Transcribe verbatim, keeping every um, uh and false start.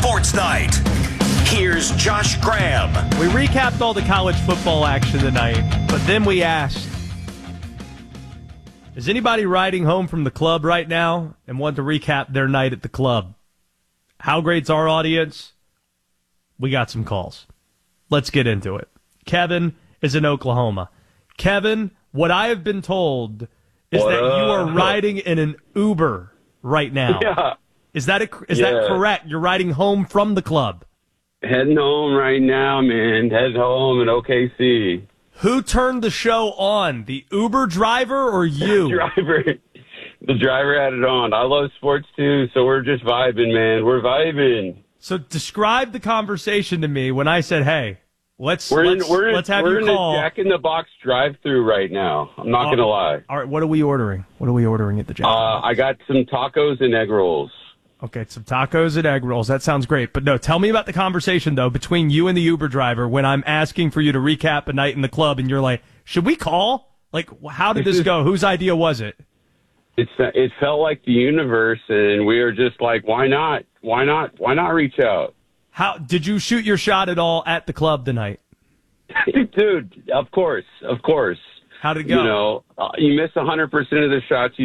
Sports Night. Here's Josh Graham. We recapped all the college football action tonight, but then we asked, is anybody riding home from the club right now and want to recap their night at the club? How great's our audience? We got some calls. Let's get into it. Kevin is in Oklahoma. Kevin, what I have been told is what that up? you are riding in an Uber right now. Yeah. Is that a, is yeah. that correct? You're riding home from the club. Heading home right now, man. Heading home in O K C. Who turned the show on? The Uber driver or you? The driver. The driver had it on. I love sports too, so we're just vibing, man. We're vibing. So describe the conversation to me when I said, "Hey, let's we're let's, in, we're in, let's have we're you in call." a Jack in the Box drive-through right now. I'm not Uh, gonna lie. All right, what are we ordering? What are we ordering at the Jack? Uh, I got some tacos and egg rolls. Okay, some tacos and egg rolls. That sounds great. But no, tell me about the conversation, though, between you and the Uber driver when I'm asking for you to recap a night in the club, and you're like, should we call? Like, how did this go? Whose idea was it? It's it felt like the universe, and we were just like, why not? Why not? Why not reach out? How did you shoot your shot at all at the club tonight? Dude, of course, of course. How did it go? You know, uh, you miss one hundred percent of the shots you